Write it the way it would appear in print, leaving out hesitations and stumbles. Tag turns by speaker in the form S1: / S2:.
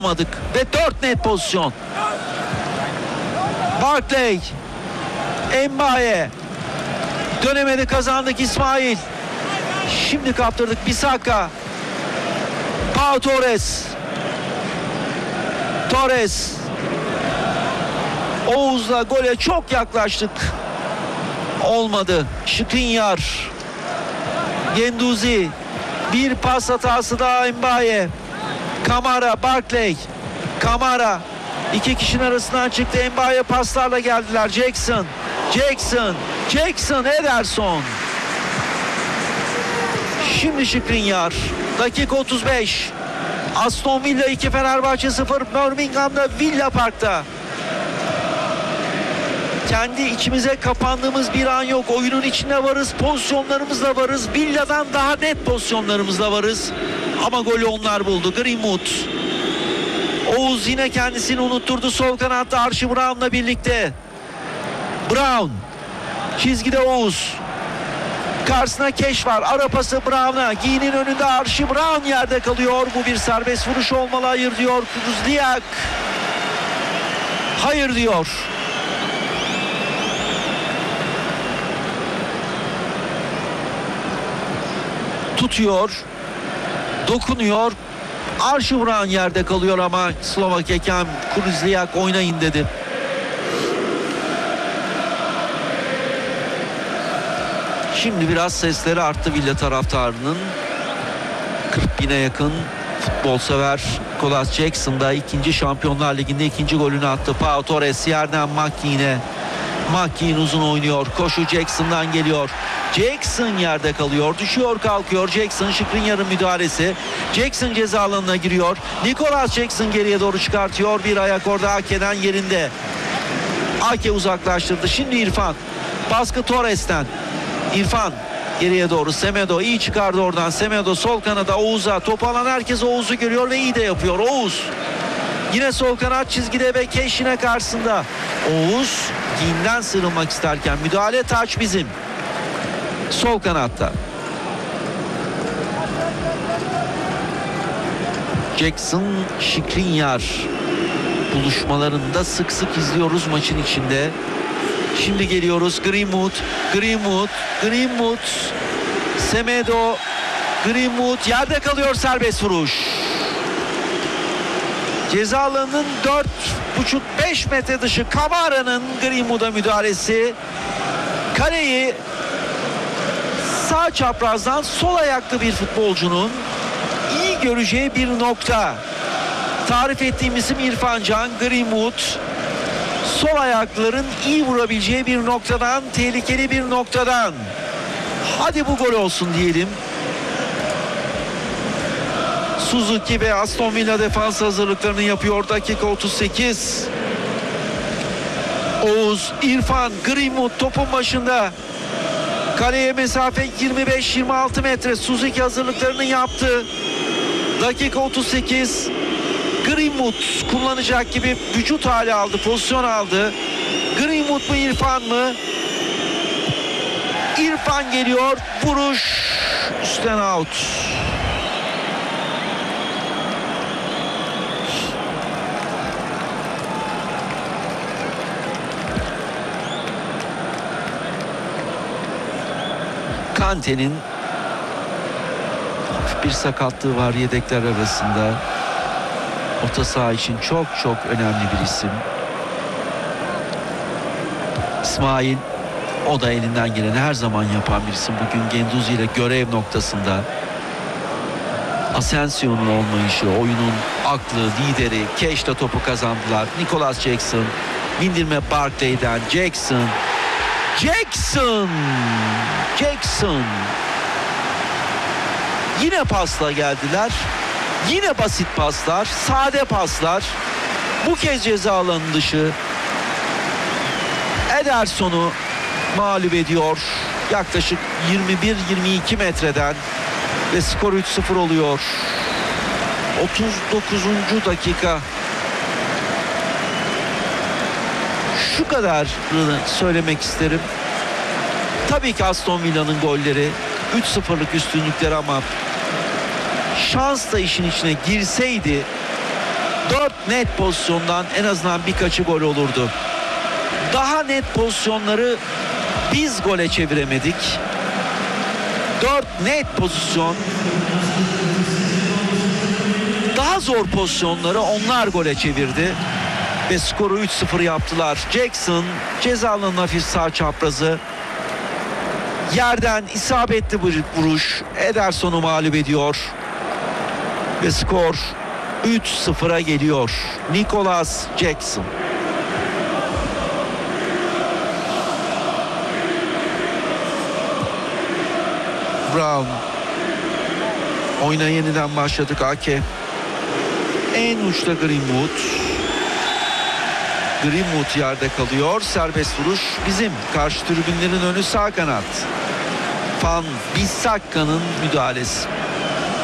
S1: Ve 4 net pozisyon. Barkley, Mbaye, dönemedi, kazandık İsmail. Şimdi kaptırdık Bisaka. Pau Torres. Oğuz'la gole çok yaklaştık. Olmadı. Skriniar. Guendouzi. Bir pas hatası daha Mbaye. Kamara, Barkley. Kamara. İki kişinin arasından çıktı. Mbaye paslarla geldiler. Jackson, Ederson. Şimdi Skriniar. Dakika 35. Aston Villa 2, Fenerbahçe 0. Birmingham'da, Villa Park'ta. Kendi içimize kapandığımız bir an yok. Oyunun içinde varız, pozisyonlarımızla varız. Villa'dan daha net pozisyonlarımızla varız. Ama golü onlar buldu. Greenwood. Oğuz yine kendisini unutturdu. Sol kanatta Archie Brown'la birlikte. Brown. Çizgide Oğuz. Karşısına Keş var. Ara pası Brown'a. Giyinin önünde Archie Brown yerde kalıyor. Bu bir serbest vuruş olmalı. Hayır diyor Kruzliak. Hayır diyor. Tutuyor. Dokunuyor. Archie Brown yerde kalıyor ama Slovak hakem Kruzliak oynayın dedi. Şimdi biraz sesleri arttı Villa taraftarının. 40.000'e yakın futbol sever. Nicolas Jackson da ikinci Şampiyonlar Ligi'nde ikinci golünü attı. Pau Torres yerden McKean uzun oynuyor. Koşu Jackson'dan geliyor. Jackson yerde kalıyor. Düşüyor, kalkıyor. Jackson, Skriniar'ın müdahalesi. Jackson ceza alanına giriyor. Nicolas Jackson geriye doğru çıkartıyor. Bir ayak orada Ake'den yerinde. Ake uzaklaştırdı. Şimdi İrfan. Baskı Torres'ten. İrfan geriye doğru. Semedo iyi çıkardı oradan. Semedo sol kanada Oğuz'a. Top alan herkes Oğuz'u görüyor ve iyi de yapıyor. Oğuz. Yine sol kanat çizgide ve Keşin'e karşısında. Oğuz giyinden sıyrılmak isterken müdahale, taç bizim. Sol kanatta. Jackson, Skriniar buluşmalarında sık sık izliyoruz maçın içinde. Şimdi geliyoruz. Greenwood. Semedo. Greenwood yerde kalıyor, serbest vuruş. Ceza alanının 4,5-5 metre dışı Kamara'nın Greenwood'a müdahalesi. Kaleyi sağ çaprazdan sol ayaklı bir futbolcunun iyi göreceği bir nokta. Tarif ettiğim isim İrfan Can. Greenwood sol ayakların iyi vurabileceği bir noktadan, tehlikeli bir noktadan. Hadi bu gol olsun diyelim. Suzuki ve Aston Villa defans hazırlıklarını yapıyor. Dakika 38. Oğuz, İrfan, Greenwood topun başında. Kaleye mesafe 25-26 metre. Suzuki hazırlıklarını yaptı. Dakika 38. Greenwood kullanacak gibi vücut hali aldı, pozisyon aldı. Greenwood mu, İrfan mı? İrfan geliyor. Vuruş üstten out. Kante'nin hafif bir sakatlığı var yedekler arasında. Orta saha için çok önemli bir isim. İsmail, o da elinden geleni her zaman yapan bir isim. Bugün Guendouzi ile görev noktasında. Asensio'nun olmayışı, oyunun aklı, lideri. Keş'te topu kazandılar. Nicolas Jackson, bindirme Barkley'den. Jackson. Yine pasla geldiler. Yine basit paslar, sade paslar. Bu kez ceza alanı dışı. Ederson'u mağlup ediyor. Yaklaşık 21-22 metreden ve skor 3-0 oluyor. 39. dakika. Şu kadarını söylemek isterim. Tabii ki Aston Villa'nın golleri 3-0'lık üstünlükleri ama şans da işin içine girseydi 4 net pozisyondan en azından birkaçı gol olurdu. Daha net pozisyonları biz gole çeviremedik. 4 net pozisyon, daha zor pozisyonları onlar gole çevirdi ve skoru 3-0 yaptılar. Jackson ceza alanının hafif sağ çaprazı, yerden isabetli bir vuruş Ederson'u mağlup ediyor ve skor 3-0'a geliyor. Nicholas Jackson. Brown. Oyuna yeniden başladık. Ake. En uçta Greenwood. Greenwood yerde kalıyor. Serbest vuruş bizim. Karşı tribünlerin önü sağ kanat. Van Bissakka'nın müdahalesi.